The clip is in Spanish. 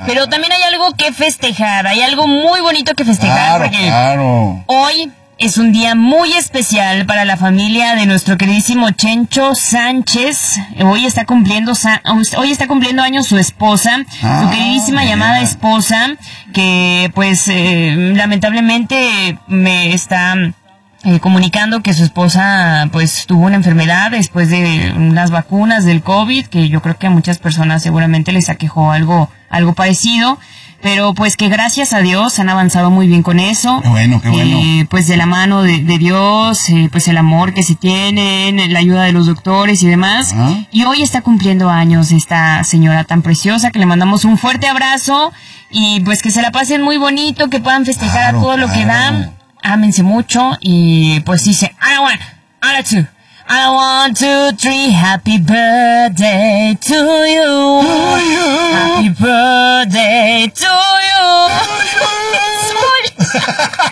Pero también hay algo que festejar, hay algo muy bonito que festejar. Claro, porque claro. hoy es un día muy especial para la familia de nuestro queridísimo Chencho Sánchez. Hoy está cumpliendo años su esposa, su queridísima llamada esposa, que pues lamentablemente me está comunicando que su esposa pues tuvo una enfermedad después de unas vacunas del COVID, que yo creo que a muchas personas seguramente les aquejó algo parecido. Pero pues que gracias a Dios han avanzado muy bien con eso. Qué bueno. Pues de la mano de Dios, pues el amor que se tienen, la ayuda de los doctores y demás. Y hoy está cumpliendo años esta señora tan preciosa, que le mandamos un fuerte abrazo y pues que se la pasen muy bonito, que puedan festejar a todo lo que dan. Ámense mucho y pues dice, I want 2, 3, happy birthday to you. Happy birthday to you.